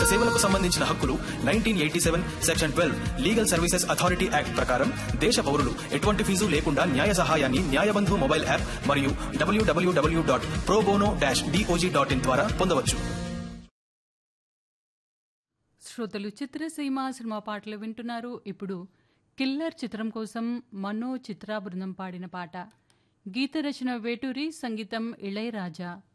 సేవలకు సంబంధించిన హక్కులు 1987 section 12 legal services authority act ప్రకారం దేశ పౌరులు ఎటువంటి ఫీజు లేకుండా న్యాయ సహాయాన్ని న్యాయబంధు మొబైల్ యాప్ మరియు www.probono-dog.in ద్వారా పొందవచ్చు. శ్రోతలు చిత్రసీమ సినిమా పాటలు వింటున్నారు. ఇప్పుడు కిల్లర్ చిత్రం కోసం మనో చిత్రా బృందం పాడిన పాట. గీత రచన వేటూరి, సంగీతం ఇళయరాజా.